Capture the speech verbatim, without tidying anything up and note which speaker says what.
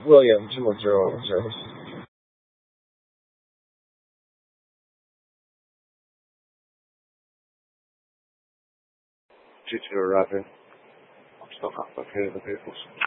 Speaker 1: William Jones.
Speaker 2: G two Roger. I'm still not located the vehicles.